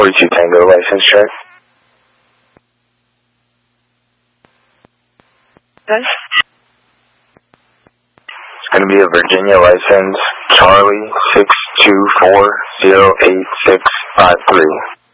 42 Tango license check. Yes. It's going to be a Virginia license, Charlie 6240865 3.